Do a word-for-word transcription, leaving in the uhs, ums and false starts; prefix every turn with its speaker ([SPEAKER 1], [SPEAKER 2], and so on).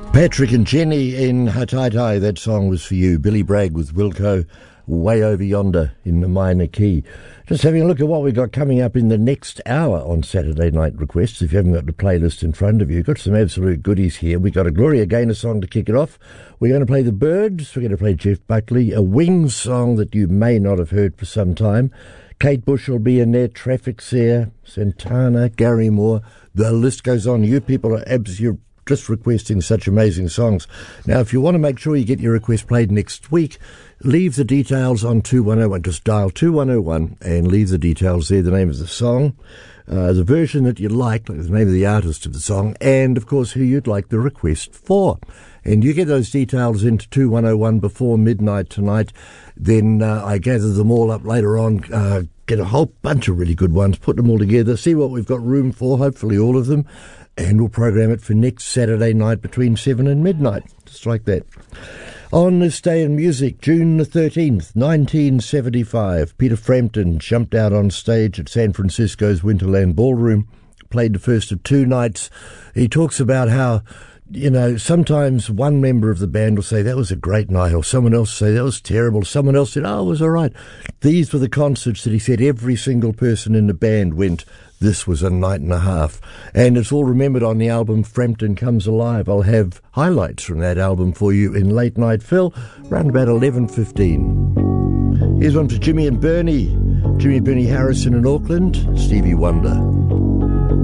[SPEAKER 1] Patrick and Jenny in Hataitai, that song was for you. Billy Bragg with Wilco, Way Over Yonder in the minor key. Just having a look at what we've got coming up in the next hour on Saturday Night Requests. If you haven't got the playlist in front of you, got some absolute goodies here. We've got a Gloria Gaynor song to kick it off. We're going to play The Byrds. We're going to play Jeff Buckley, a Wings song that you may not have heard for some time. Kate Bush will be in there, Traffic's there, Santana, Gary Moore. The list goes on. You people are absolutely just requesting such amazing songs. Now, if you want to make sure you get your request played next week, leave the details on two one oh one. Just dial two one oh one and leave the details there, the name of the song, uh, the version that you like, the name of the artist of the song, and, of course, who you'd like the request for. And you get those details into two one oh one before midnight tonight. Then uh, I gather them all up later on, uh, get a whole bunch of really good ones, put them all together, see what we've got room for, hopefully all of them, and we'll program it for next Saturday night between seven and midnight, just like that. On this day in music, June the thirteenth, nineteen seventy-five, Peter Frampton jumped out on stage at San Francisco's Winterland Ballroom, played the first of two nights. He talks about how, you know, sometimes one member of the band will say, that was a great night, or someone else will say, that was terrible. Someone else said, oh, it was all right. These were the concerts that he said every single person in the band went, this was a night and a half. And it's all remembered on the album Frampton Comes Alive. I'll have highlights from that album for you in Late Night Phil, around about eleven fifteen. Here's one for Jimmy and Bernie. Jimmy, Bernie Harrison in Auckland, Stevie Wonder.